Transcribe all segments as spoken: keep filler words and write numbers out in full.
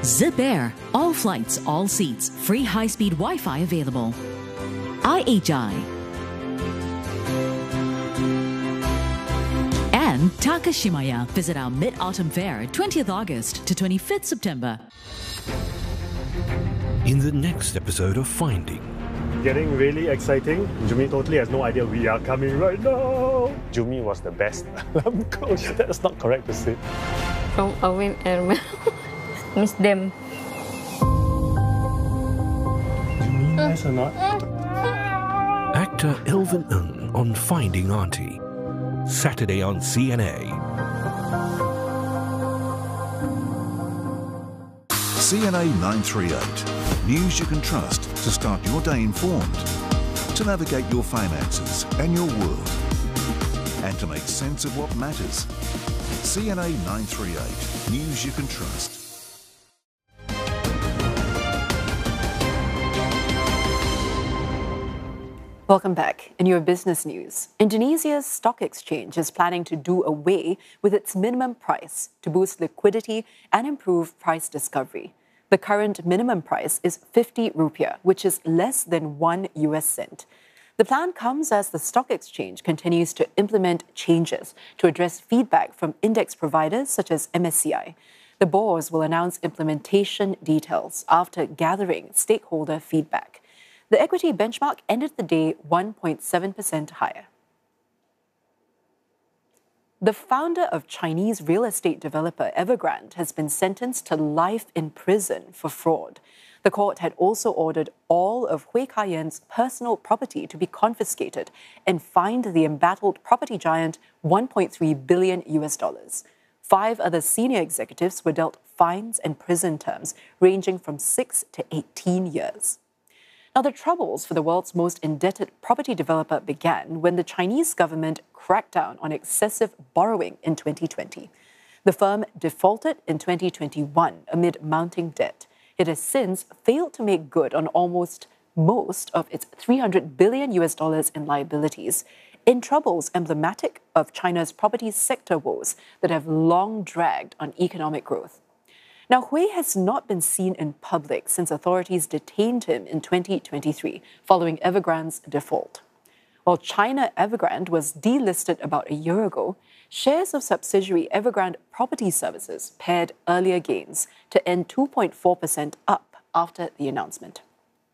Zip Air, all flights, all seats, free high-speed Wi-Fi available. I H I. And Takashimaya. Visit our Mid-Autumn Fair, twentieth August to twenty-fifth September. In the next episode of Finding. Getting really exciting. Jumi totally has no idea we are coming right now. Jumi was the best alarm coach. That's not correct to say. From Owen and miss them. Jumi, nice or not? Actor Elvin Ng on Finding Auntie. Saturday on C N A. C N A nine thirty-eight. News you can trust to start your day informed, to navigate your finances and your world, and to make sense of what matters. C N A nine thirty-eight. News you can trust. Welcome back. In your business news, Indonesia's stock exchange is planning to do away with its minimum price to boost liquidity and improve price discovery. The current minimum price is fifty rupiah, which is less than one U S cent. The plan comes as the stock exchange continues to implement changes to address feedback from index providers such as M S C I. The boards will announce implementation details after gathering stakeholder feedback. The equity benchmark ended the day one point seven percent higher. The founder of Chinese real estate developer Evergrande has been sentenced to life in prison for fraud. The court had also ordered all of Hui Ka-Yan's personal property to be confiscated and fined the embattled property giant one point three billion U S dollars. Five other senior executives were dealt fines and prison terms ranging from six to eighteen years. Now, the troubles for the world's most indebted property developer began when the Chinese government cracked down on excessive borrowing in twenty twenty. The firm defaulted in twenty twenty-one amid mounting debt. It has since failed to make good on almost most of its three hundred billion U S dollars in liabilities, in troubles emblematic of China's property sector woes that have long dragged on economic growth. Now, Hui has not been seen in public since authorities detained him in twenty twenty-three following Evergrande's default. While China Evergrande was delisted about a year ago, shares of subsidiary Evergrande Property Services paired earlier gains to end two point four percent up after the announcement.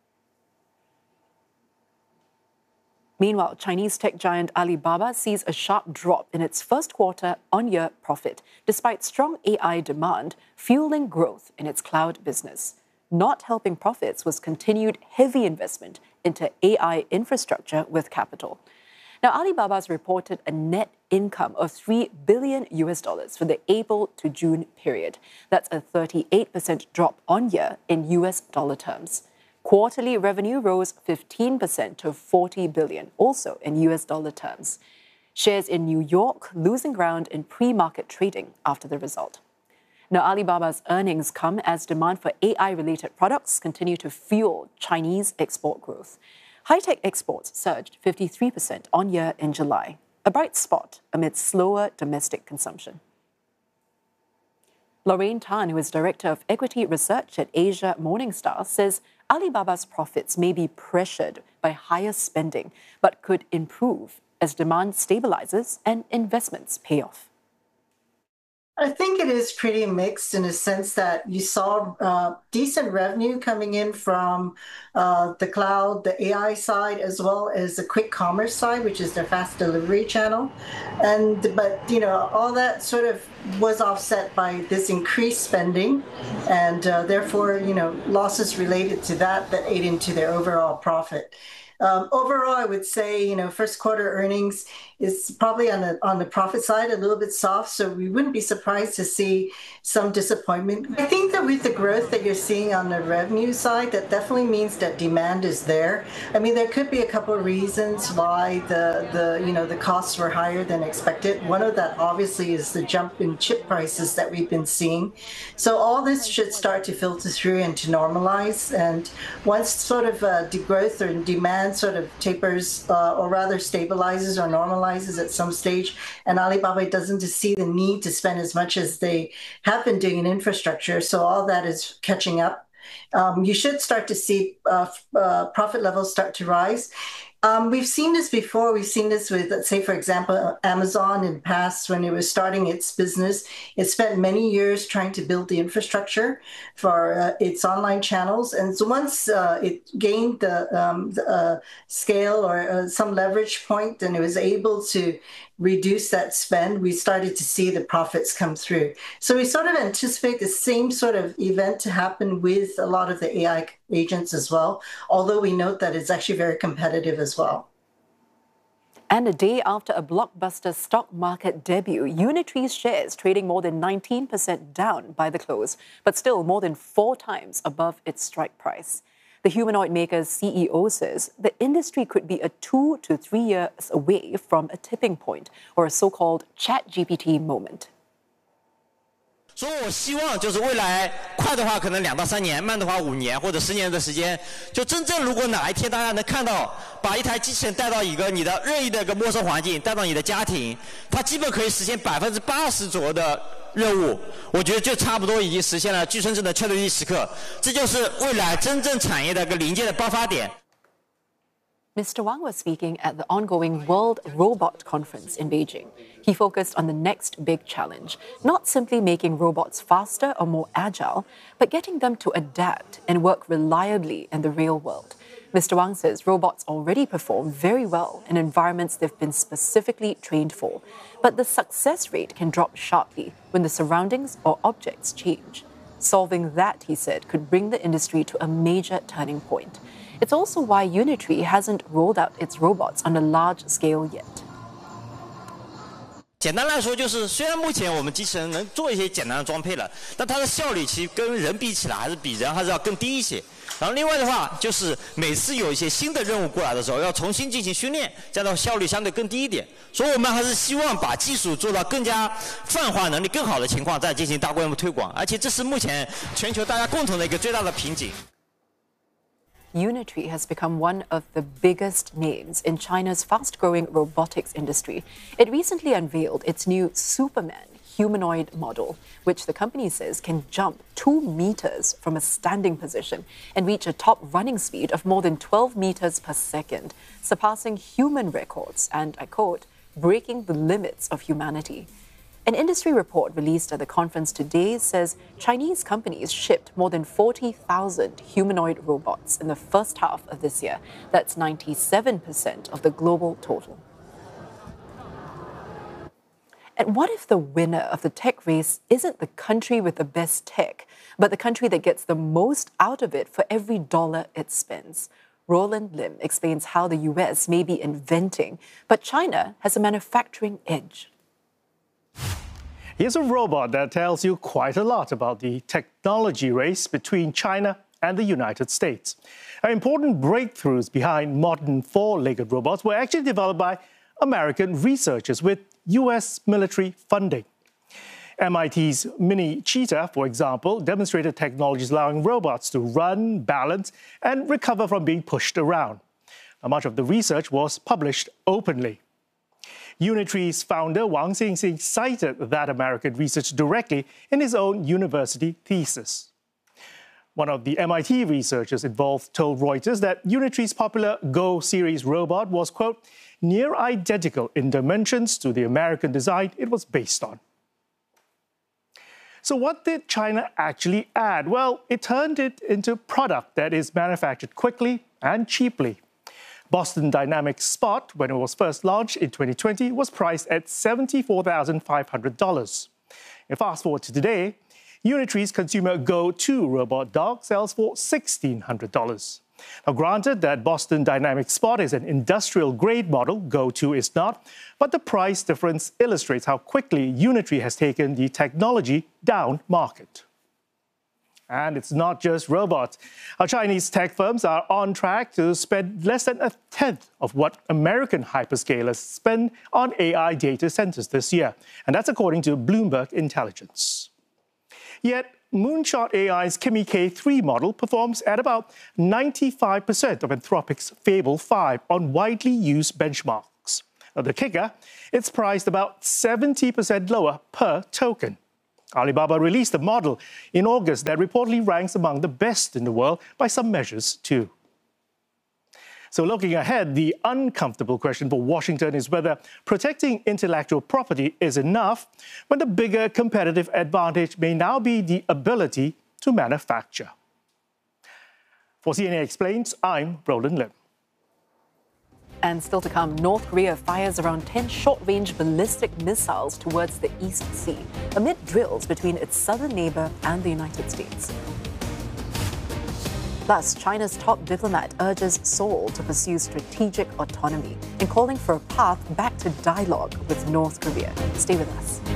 Meanwhile, Chinese tech giant Alibaba sees a sharp drop in its first quarter on-year profit, despite strong A I demand fueling growth in its cloud business. Not helping profits was continued heavy investment into A I infrastructure with capital. Now, Alibaba's reported a net income of three billion U S dollars for the April to June period. That's a thirty-eight percent drop on year in U S dollar terms. Quarterly revenue rose fifteen percent to forty billion, also in U S dollar terms. Shares in New York losing ground in pre-market trading after the result. Now, Alibaba's earnings come as demand for A I-related products continue to fuel Chinese export growth. High-tech exports surged fifty-three percent on year in July, a bright spot amid slower domestic consumption. Lorraine Tan, who is Director of Equity Research at Asia Morningstar, says Alibaba's profits may be pressured by higher spending, but could improve as demand stabilizes and investments pay off. I think it is pretty mixed in a sense that you saw uh, decent revenue coming in from uh, the cloud, the A I side, as well as the quick commerce side, which is their fast delivery channel. And but you know all that sort of was offset by this increased spending, and uh, therefore you know losses related to that that ate into their overall profit. Um, overall, I would say, you know, first quarter earnings is probably on the, on the profit side a little bit soft, so we wouldn't be surprised to see some disappointment. I think that with the growth that you're seeing on the revenue side, that definitely means that demand is there. I mean, there could be a couple of reasons why the, the you know, the costs were higher than expected. One of that obviously is the jump in chip prices that we've been seeing. So all this should start to filter through and to normalize. And once sort of uh, the growth or demand demand sort of tapers, uh, or rather stabilizes or normalizes at some stage, and Alibaba doesn't see the need to spend as much as they have been doing in infrastructure, so all that is catching up. Um, you should start to see uh, uh, profit levels start to rise. Um, we've seen this before. We've seen this with, let's say, for example, Amazon in the past when it was starting its business. It spent many years trying to build the infrastructure for uh, its online channels. And so once uh, it gained the, um, the uh, scale or uh, some leverage point and it was able to reduce that spend, we started to see the profits come through. So we sort of anticipate the same sort of event to happen with a lot of the A I agents as well, although we note that it's actually very competitive as well. And a day after a blockbuster stock market debut, Unitree's shares trading more than nineteen percent down by the close, but still more than four times above its strike price. The humanoid maker's C E O says the industry could be a two to three years away from a tipping point or a so-called ChatGPT moment. 所以我希望就是未来快的话可能两到三年，慢的话五年或者十年的时间，就真正如果哪一天大家能看到，把一台机器人带到一个你的任意的一个陌生环境，带到你的家庭，它基本可以实现百分之八十左右的任务，我觉得就差不多已经实现了具身智能 ChatGPT 时刻，这就是未来真正产业的一个临界的爆发点。 Mister Wang was speaking at the ongoing World Robot Conference in Beijing. He focused on the next big challenge, not simply making robots faster or more agile, but getting them to adapt and work reliably in the real world. Mister Wang says robots already perform very well in environments they've been specifically trained for, but the success rate can drop sharply when the surroundings or objects change. Solving that, he said, could bring the industry to a major turning point. It's also why Unitree hasn't rolled out its robots on a large scale yet. 简单来说，就是虽然目前我们机器人能做一些简单的装配了，但它的效率其实跟人比起来，还是比人还是要更低一些。然后另外的话，就是每次有一些新的任务过来的时候，要重新进行训练，这样的效率相对更低一点。所以我们还是希望把技术做到更加泛化能力更好的情况，再进行大规模推广。而且这是目前全球大家共同的一个最大的瓶颈。 Unitree has become one of the biggest names in China's fast-growing robotics industry. It recently unveiled its new Superman humanoid model, which the company says can jump two meters from a standing position and reach a top running speed of more than twelve meters per second, surpassing human records and, I quote, breaking the limits of humanity. An industry report released at the conference today says Chinese companies shipped more than forty thousand humanoid robots in the first half of this year. That's ninety-seven percent of the global total. And what if the winner of the tech race isn't the country with the best tech, but the country that gets the most out of it for every dollar it spends? Roland Lim explains how the U S may be inventing, but China has a manufacturing edge. Here's a robot that tells you quite a lot about the technology race between China and the United States. Now, important breakthroughs behind modern four-legged robots were actually developed by American researchers with U S military funding. M I T's Mini Cheetah, for example, demonstrated technologies allowing robots to run, balance, and recover from being pushed around. Now, much of the research was published openly. Unitree's founder, Wang Xingxing, cited that American research directly in his own university thesis. One of the M I T researchers involved told Reuters that Unitree's popular Go series robot was, quote, near identical in dimensions to the American design it was based on. So what did China actually add? Well, it turned it into a product that is manufactured quickly and cheaply. Boston Dynamics Spot, when it was first launched in twenty twenty, was priced at seventy-four thousand five hundred dollars. And fast forward to today, Unitree's consumer Go two robot dog sells for sixteen hundred dollars. Now, granted that Boston Dynamics Spot is an industrial-grade model, Go two is not, but the price difference illustrates how quickly Unitree has taken the technology down market. And it's not just robots. Our Chinese tech firms are on track to spend less than a tenth of what American hyperscalers spend on A I data centers this year. And that's according to Bloomberg Intelligence. Yet, Moonshot A I's Kimi K three model performs at about ninety-five percent of Anthropic's Fable five on widely used benchmarks. Now, the kicker, it's priced about seventy percent lower per token. Alibaba released a model in August that reportedly ranks among the best in the world by some measures too. So looking ahead, the uncomfortable question for Washington is whether protecting intellectual property is enough when the bigger competitive advantage may now be the ability to manufacture. For C N A Explains, I'm Roland Lim. And still to come, North Korea fires around ten short-range ballistic missiles towards the East Sea amid drills between its southern neighbor and the United States. Plus, China's top diplomat urges Seoul to pursue strategic autonomy and calling for a path back to dialogue with North Korea. Stay with us.